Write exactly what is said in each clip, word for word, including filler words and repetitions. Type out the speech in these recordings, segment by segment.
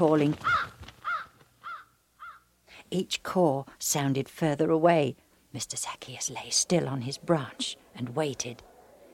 calling. Each caw sounded further away. Mister Zacchaeus lay still on his branch and waited.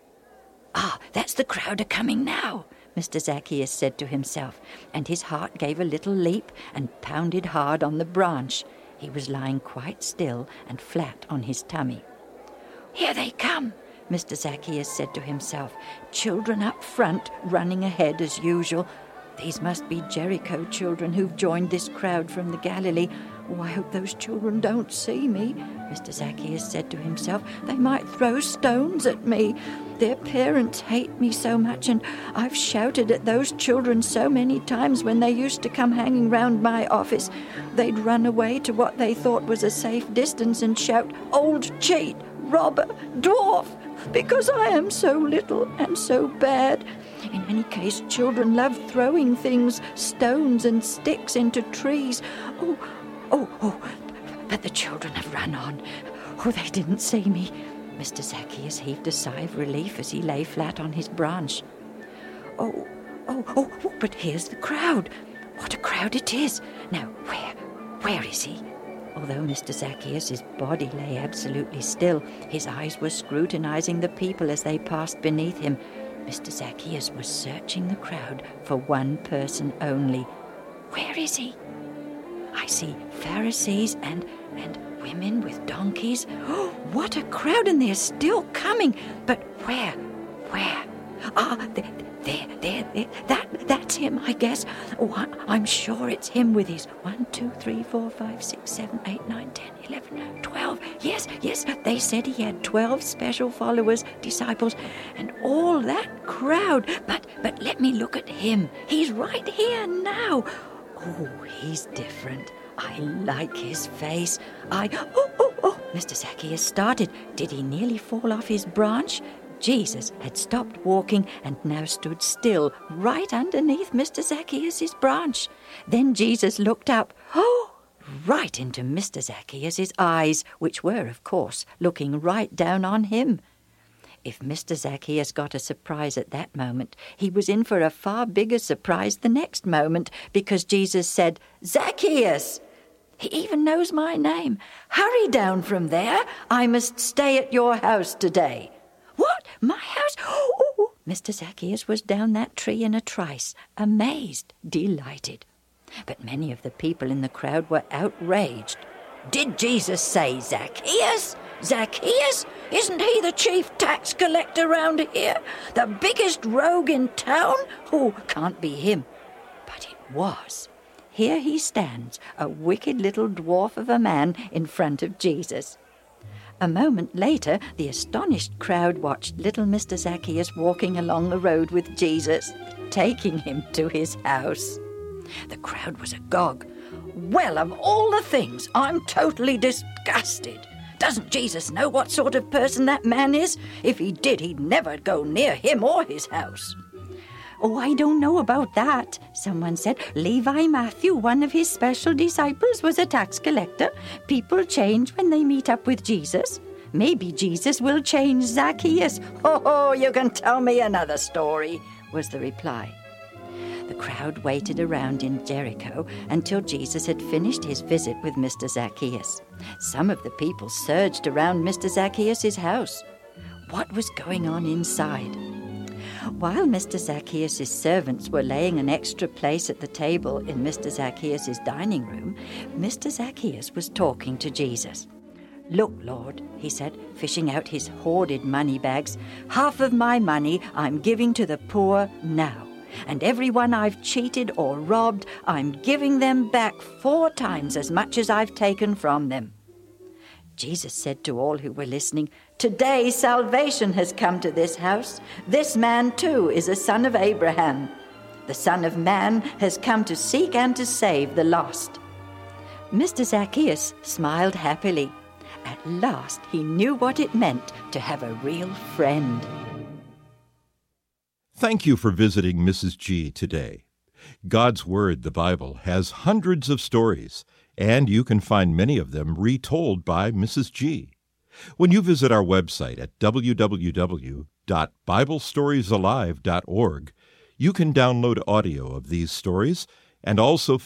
"Ah, that's the crowd a-coming now," Mister Zacchaeus said to himself, and his heart gave a little leap and pounded hard on the branch. He was lying quite still and flat on his tummy. "Here they come," Mister Zacchaeus said to himself. "Children up front, running ahead as usual. These must be Jericho children who've joined this crowd from the Galilee. Oh, I hope those children don't see me," Mister Zacchaeus said to himself. "They might throw stones at me. Their parents hate me so much, and I've shouted at those children so many times when they used to come hanging round my office. They'd run away to what they thought was a safe distance and shout, 'Old cheat, robber, dwarf,' because I am so little and so bad. In any case, children love throwing things, stones and sticks into trees. Oh, oh, oh, but the children have run on. Oh, they didn't see me." Mister Zacchaeus heaved a sigh of relief as he lay flat on his branch. Oh, oh, oh, oh, but here's the crowd. What a crowd it is. Now, where, where is he? Although Mister Zacchaeus' body lay absolutely still, his eyes were scrutinizing the people as they passed beneath him. Mister Zacchaeus was searching the crowd for one person only. Where is he? I see Pharisees and, and women with donkeys. Oh, what a crowd, and they're still coming. But where? Where? Ah, there, there, there, there. That, that's him, I guess. Oh, I, I'm sure it's him with his one, two, three, four, five, six, seven, eight, nine, ten, eleven, twelve. Yes, yes, they said he had twelve special followers, disciples, and all that crowd. But, but let me look at him. He's right here now. Oh, he's different. I like his face. I... Oh, oh, oh! Mister Zacchaeus started. Did he nearly fall off his branch? Jesus had stopped walking and now stood still right underneath Mister Zacchaeus' branch. Then Jesus looked up, oh, right into Mister Zacchaeus' eyes, which were, of course, looking right down on him. If Mister Zacchaeus got a surprise at that moment, he was in for a far bigger surprise the next moment, because Jesus said, "Zacchaeus!" He even knows my name. "Hurry down from there. I must stay at your house today." "What? My house? Oh, oh, oh." Mister Zacchaeus was down that tree in a trice, amazed, delighted. But many of the people in the crowd were outraged. Did Jesus say Zacchaeus? Zacchaeus? Isn't he the chief tax collector round here? The biggest rogue in town? Oh, can't be him. But it was. Here he stands, a wicked little dwarf of a man in front of Jesus. A moment later, the astonished crowd watched little Mister Zacchaeus walking along the road with Jesus, taking him to his house. The crowd was agog. "Well, of all the things, I'm totally disgusted. Doesn't Jesus know what sort of person that man is? If he did, he'd never go near him or his house." "Oh, I don't know about that," someone said. "Levi Matthew, one of his special disciples, was a tax collector. People change when they meet up with Jesus. Maybe Jesus will change Zacchaeus." "Oh, you can tell me another story," was the reply. The crowd waited around in Jericho until Jesus had finished his visit with Mister Zacchaeus. Some of the people surged around Mister Zacchaeus' house. What was going on inside? While Mister Zacchaeus' servants were laying an extra place at the table in Mister Zacchaeus' dining room, Mister Zacchaeus was talking to Jesus. "Look, Lord," he said, fishing out his hoarded money bags, "half of my money I'm giving to the poor now. And everyone I've cheated or robbed, I'm giving them back four times as much as I've taken from them." Jesus said to all who were listening, "Today salvation has come to this house. This man too is a son of Abraham. The Son of Man has come to seek and to save the lost." Mister Zacchaeus smiled happily. At last he knew what it meant to have a real friend. Thank you for visiting Missus G today. God's Word, the Bible, has hundreds of stories, and you can find many of them retold by Missus G. When you visit our website at w w w dot bible stories alive dot org, you can download audio of these stories and also